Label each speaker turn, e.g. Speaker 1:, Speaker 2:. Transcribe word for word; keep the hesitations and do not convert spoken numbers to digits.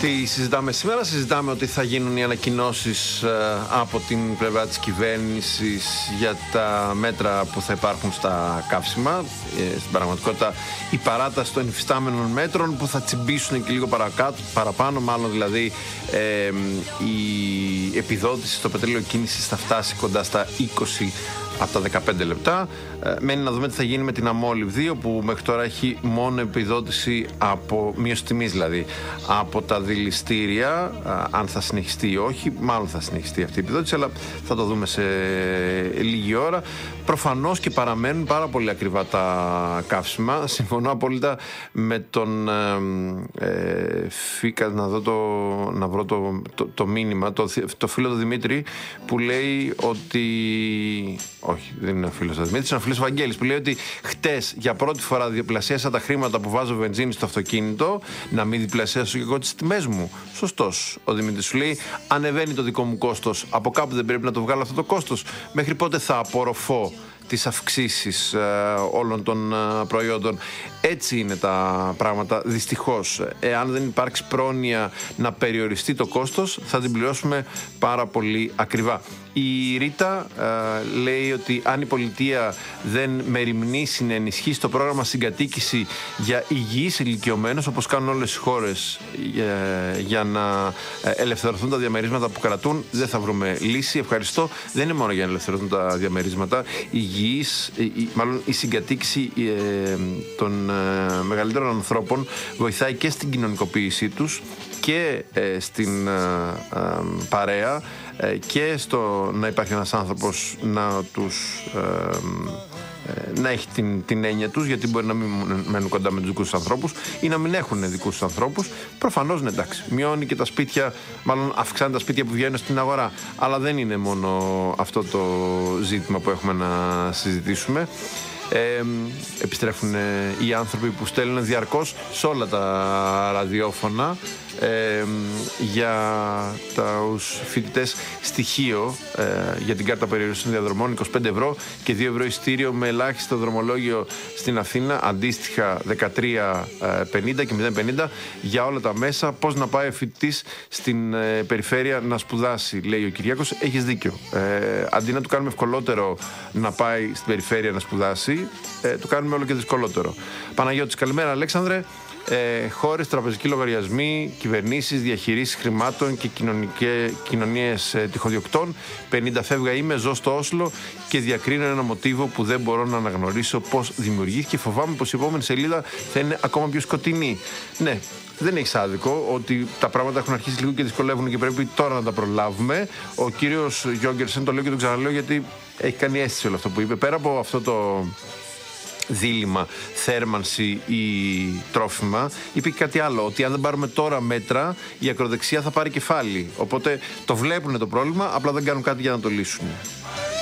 Speaker 1: Τι συζητάμε σήμερα? Συζητάμε ότι θα γίνουν οι ανακοινώσεις ε, από την πλευρά της κυβέρνησης για τα μέτρα που θα υπάρχουν στα καύσιμα. Ε, στην πραγματικότητα η παράταση των υφιστάμενων μέτρων που θα τσιμπήσουν και λίγο παρακάτω, παραπάνω, μάλλον δηλαδή ε, η επιδότηση στο πετρέλαιο κίνησης θα φτάσει κοντά στα είκοσι από τα δεκαπέντε λεπτά. Ε, μένει να δούμε τι θα γίνει με την Αμόλυβ δύο, που μέχρι τώρα έχει μόνο επιδότηση από μείωση τιμής, δηλαδή από τα δηληστήρια. Ε, αν θα συνεχιστεί ή όχι, μάλλον θα συνεχιστεί αυτή η επιδότηση, αλλά θα το δούμε σε λίγη ώρα. Προφανώς και παραμένουν πάρα πολύ ακριβά τα καύσιμα. Συμφωνώ απόλυτα με τον ε, ε, Φίκα, να, δω το, να βρω το, το, το μήνυμα, το, το φίλο του Δημήτρη, που λέει ότι... Όχι, δεν είναι ο φίλος του Δημήτρης, είναι ο φίλος του Βαγγέλης, που λέει ότι χτες για πρώτη φορά διπλασίασα τα χρήματα που βάζω βενζίνη στο αυτοκίνητο, να μην διπλασιάσω και εγώ τις τιμές μου. Σωστός. Ο Δημήτρης σου λέει: ανεβαίνει το δικό μου κόστος, από κάπου δεν πρέπει να το βγάλω αυτό το κόστος? Μέχρι πότε θα απορροφώ τις αυξήσεις ε, όλων των ε, προϊόντων? Έτσι είναι τα πράγματα, δυστυχώς. Εάν δεν υπάρξει πρόνοια να περιοριστεί το κόστος, θα την πληρώσουμε πάρα πολύ ακριβά. Η Ρίτα ε, λέει ότι αν η πολιτεία δεν μεριμνήσει να ενισχύσει το πρόγραμμα συγκατοίκηση για υγιείς ηλικιωμένους, όπως κάνουν όλες οι χώρες, ε, για να ελευθερωθούν τα διαμερίσματα που κρατούν, δεν θα βρούμε λύση. Ευχαριστώ. Δεν είναι μόνο για να ελευθερωθούν τα διαμερίσματα. Υγιής, η, η, μάλλον η συγκατοίκηση ε, των ε, μεγαλύτερων ανθρώπων βοηθάει και στην κοινωνικοποίησή τους και ε, στην ε, ε, παρέα ε, και στο να υπάρχει ένας άνθρωπος να τους ε, ε, να έχει την, την έννοια τους, γιατί μπορεί να μην μένουν κοντά με τους δικούς τους ανθρώπους ή να μην έχουν δικούς τους ανθρώπους. Προφανώς, ναι, εντάξει, μειώνει και τα σπίτια, μάλλον αυξάνει τα σπίτια που βγαίνουν στην αγορά, αλλά δεν είναι μόνο αυτό το ζήτημα που έχουμε να συζητήσουμε. Ε, επιστρέφουν οι άνθρωποι που στέλνουν διαρκώς σε όλα τα ραδιόφωνα ε, για τους φοιτητές στοιχείο ε, για την κάρτα περιορισμών διαδρομών, είκοσι πέντε ευρώ και δύο ευρώ εισιτήριο με ελάχιστο δρομολόγιο στην Αθήνα, αντίστοιχα δεκατρία πενήντα και μηδέν πενήντα για όλα τα μέσα. Πώς να πάει ο φοιτητής στην ε, περιφέρεια να σπουδάσει, λέει ο Κυριάκος. Έχεις δίκιο. Ε, αντί να του κάνουμε ευκολότερο να πάει στην περιφέρεια να σπουδάσει, ε, το κάνουμε όλο και δυσκολότερο. Παναγιώτης, καλημέρα. Αλέξανδρε. Ε, χώρες, τραπεζικοί λογαριασμοί, κυβερνήσεις, διαχειρίσεις χρημάτων και κοινωνίες ε, τυχοδιοκτών. πενήντα φεύγα είμαι, ζω στο Όσλο και διακρίνω ένα μοτίβο που δεν μπορώ να αναγνωρίσω πώς δημιουργήθηκε. Φοβάμαι πως η επόμενη σελίδα θα είναι ακόμα πιο σκοτεινή. Ναι, δεν έχεις άδικο ότι τα πράγματα έχουν αρχίσει λίγο και δυσκολεύουν και πρέπει τώρα να τα προλάβουμε. Ο κύριος Γιόγκερσεν, το λέω και τον ξαναλέω γιατί έχει κάνει αίσθηση όλο αυτό που είπε. Πέρα από αυτό το δίλημμα, θέρμανση ή τρόφιμα, είπε και κάτι άλλο, ότι αν δεν πάρουμε τώρα μέτρα η ακροδεξιά θα πάρει κεφάλι, οπότε το βλέπουν το πρόβλημα, απλά δεν κάνουν κάτι για να το λύσουν.